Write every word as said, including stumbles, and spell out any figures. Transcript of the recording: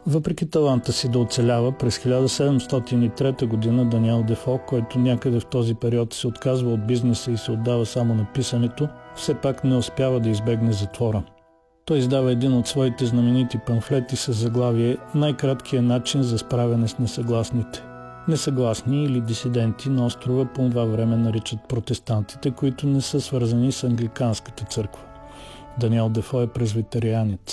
Въпреки таланта си да оцелява, през хиляда седемстотин и трета година Даниел Дефо, който някъде в този период се отказва от бизнеса и се отдава само на писането, все пак не успява да избегне затвора. Той издава един от своите знаменити памфлети с заглавие «Най-краткият начин за справяне с несъгласните». Несъгласни или дисиденти на острова по това време наричат протестантите, които не са свързани с англиканската църква. Даниел Дефо е презвитерианец.